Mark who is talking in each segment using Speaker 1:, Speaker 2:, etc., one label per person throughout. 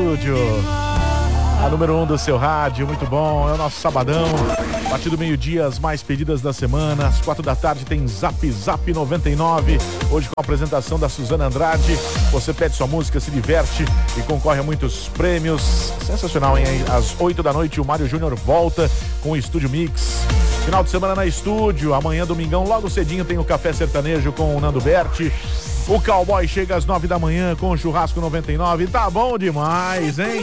Speaker 1: estúdio. A número 1 do seu rádio, muito bom, é o nosso sabadão. A partir do meio-dia, as mais pedidas da semana. Às 4 da tarde tem Zap Zap 99. Hoje com a apresentação da Suzana Andrade. Você pede sua música, se diverte e concorre a muitos prêmios. Sensacional, hein? Às 8 da noite o Mário Júnior volta com o Estúdio Mix. Final de semana na estúdio. Amanhã, domingão, logo cedinho tem o Café Sertanejo com o Nando Berti. O Cowboy chega às 9 da manhã com o Churrasco 99. Tá bom demais, hein?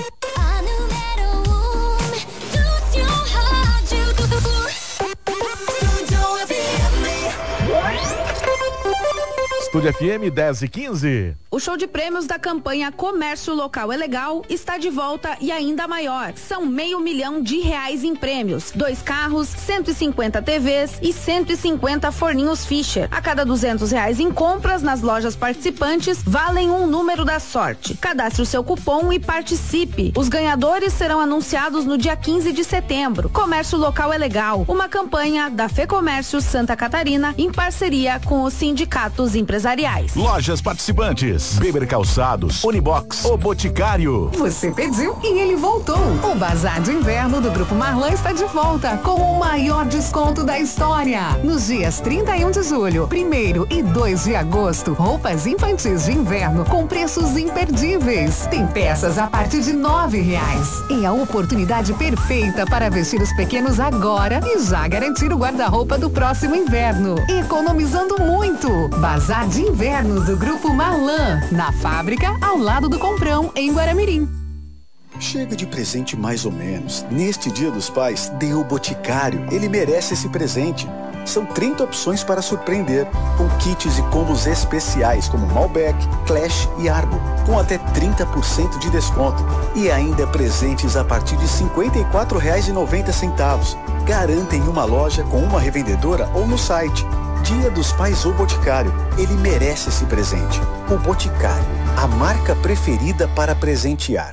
Speaker 1: Estúdio FM 10h15.
Speaker 2: O show de prêmios da campanha Comércio Local é Legal está de volta e ainda maior. São R$500 mil em prêmios. 2 carros, 150 TVs e 150 forninhos Fischer. A cada R$200 em compras nas lojas participantes, valem um número da sorte. Cadastre o seu cupom e participe. Os ganhadores serão anunciados no dia 15 de setembro. Comércio Local é Legal. Uma campanha da FEComércio Santa Catarina em parceria com os sindicatos empresariais.
Speaker 3: Lojas participantes: Beber Calçados, Unibox, O Boticário.
Speaker 4: Você pediu e ele voltou. O Bazar de Inverno do Grupo Marlan está de volta com o maior desconto da história. Nos dias 31 de julho, 1º e 2 de agosto, roupas infantis de inverno com preços imperdíveis. Tem peças a partir de R$9. É a oportunidade perfeita para vestir os pequenos agora e já garantir o guarda-roupa do próximo inverno. Economizando muito. Bazar de Inverno do Grupo Marlan, na fábrica ao lado do Comprão, em Guaramirim.
Speaker 5: Chega de presente mais ou menos. Neste Dia dos Pais, dê o Boticário. Ele merece esse presente. São 30 opções para surpreender, com kits e combos especiais como Malbec, Clash e Argo, com até 30% de desconto. E ainda presentes a partir de R$ 54,90. Garanta em uma loja com uma revendedora ou no site. Dia dos Pais ou Boticário, ele merece esse presente. O Boticário, a marca preferida para presentear.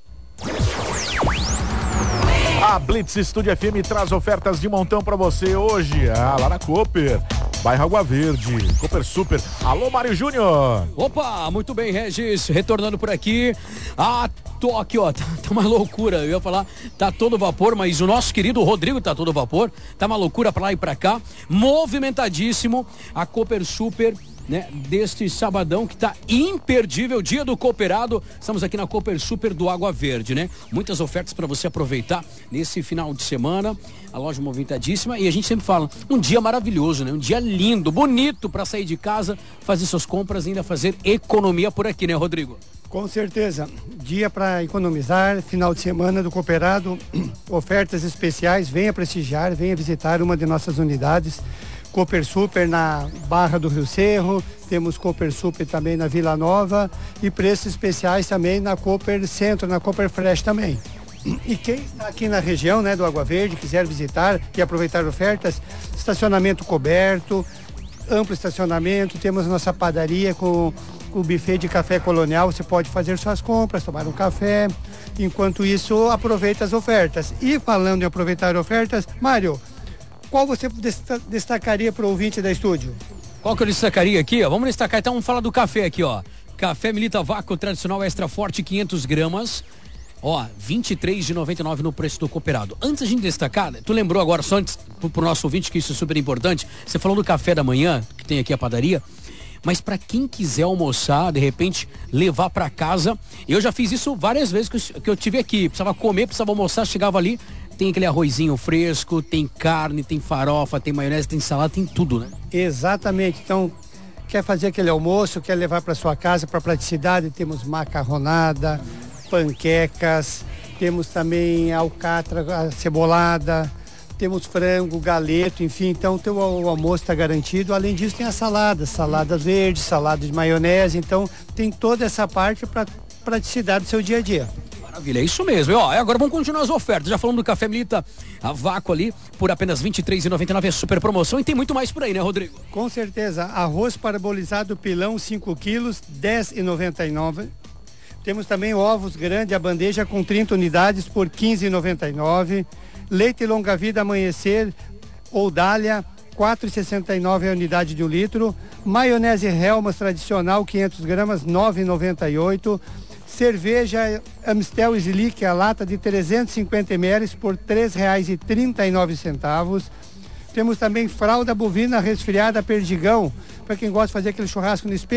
Speaker 1: A Blitz Estúdio FM traz ofertas de montão pra você hoje. Lá na Cooper, bairro Água Verde, Cooper Super. Alô, Mário Júnior.
Speaker 6: Opa, muito bem, Regis, retornando por aqui. Tô aqui, ó, tá uma loucura. Eu ia falar, tá todo vapor, mas o nosso querido Rodrigo tá todo vapor. Tá uma loucura pra lá e pra cá. Movimentadíssimo. A Cooper Super, né, deste sabadão que tá imperdível, dia do cooperado. Estamos aqui na Cooper Super do Água Verde, né? Muitas ofertas para você aproveitar nesse final de semana. A loja movimentadíssima e a gente sempre fala, um dia maravilhoso, né? Um dia lindo, bonito para sair de casa, fazer suas compras e ainda fazer economia por aqui, né, Rodrigo?
Speaker 7: Com certeza, dia para economizar, final de semana do cooperado, ofertas especiais, venha prestigiar, venha visitar uma de nossas unidades. Cooper Super na Barra do Rio Cerro, temos Cooper Super também na Vila Nova e preços especiais também na Cooper Centro, na Cooper Fresh também. E quem está aqui na região, né, do Água Verde, quiser visitar e aproveitar ofertas, estacionamento coberto, amplo estacionamento, temos nossa padaria com o buffet de café colonial, você pode fazer suas compras, tomar um café, enquanto isso aproveita as ofertas. E falando em aproveitar ofertas, Mário, qual você destacaria para o ouvinte da estúdio?
Speaker 6: Qual que eu destacaria aqui, ó? Vamos destacar, então vamos falar do café aqui, ó. Café Melita Vácuo tradicional extra forte, 500 gramas. Ó, R$ 23,99 no preço do cooperado. Antes a gente destacar, tu lembrou agora, só antes, pro nosso ouvinte, que isso é super importante, você falou do café da manhã, que tem aqui a padaria, mas para quem quiser almoçar, de repente, levar para casa, eu já fiz isso várias vezes que eu tive aqui, precisava comer, precisava almoçar, chegava ali, tem aquele arrozinho fresco, tem carne, tem farofa, tem maionese, tem salada, tem tudo, né?
Speaker 7: Exatamente, então, quer fazer aquele almoço, quer levar para sua casa, para praticidade, temos macarronada, panquecas, temos também alcatra cebolada, temos frango, galeto, enfim, então o almoço está garantido. Além disso tem as saladas verdes, salada de maionese, então tem toda essa parte para praticidade do seu dia a dia.
Speaker 6: Maravilha, é isso mesmo. E, ó, agora vamos continuar as ofertas. Já falamos do Café Melita a vácuo ali, por apenas R$ 23,99, é super promoção. E tem muito mais por aí, né, Rodrigo?
Speaker 7: Com certeza. Arroz parabolizado pilão 5 quilos, R$ 10,99. Temos também ovos grande, a bandeja com 30 unidades por R$ 15,99. Leite longa vida amanhecer ou dália, R$ 4,69 a unidade de 1 litro. Maionese Helmas tradicional, 500 gramas, R$ 9,98. Cerveja Amstel Slick, a lata de 350 ml por R$ 3,39. Temos também fralda bovina resfriada Perdigão, para quem gosta de fazer aquele churrasco no espelho.